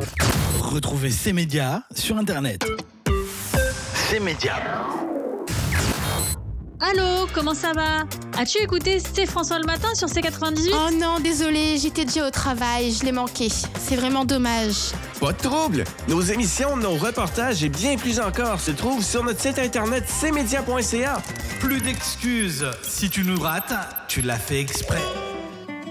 Retrouvez ces médias sur Internet. Ces médias. Allô, comment ça va? As-tu écouté C'est François le matin sur C98? Oh non, désolé, j'étais déjà au travail, je l'ai manqué. C'est vraiment dommage. Pas de trouble! Nos émissions, nos reportages et bien plus encore se trouvent sur notre site internet cmedia.ca. Plus d'excuses. Si tu nous rates, tu l'as fait exprès.